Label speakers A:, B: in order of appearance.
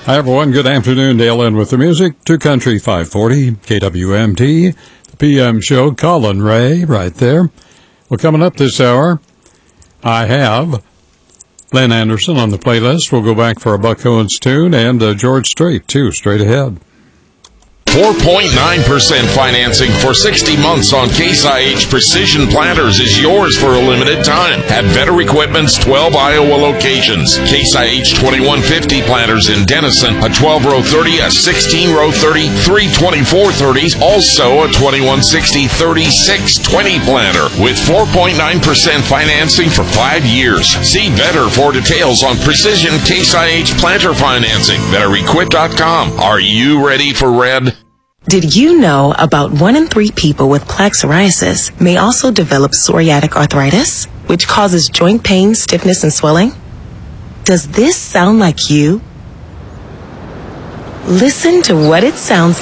A: Hi, everyone. Good afternoon. Dale in with the music. 2 Country 540, KWMT. The PM show, Colin Ray, right there. Well, coming up this hour, I have Len Anderson on the playlist. We'll go back for a Buck Owens tune and George Strait, too, straight ahead.
B: 4.9% financing for 60 months on Case IH Precision Planters is yours for a limited time at Better Equipment's 12 Iowa locations. Case IH 2150 planters in Denison, a 12-row 30, a 16-row 30, 3 24 30s, also a 2160 3620 planter with 4.9% financing for 5 years. See Better for details on Precision Case IH planter financing. BetterEquip.com. Are you ready for red?
C: Did you know about 1 in 3 people with plaque psoriasis may also develop psoriatic arthritis, which causes joint pain, stiffness, and swelling? Does this sound like you? Listen to what it sounds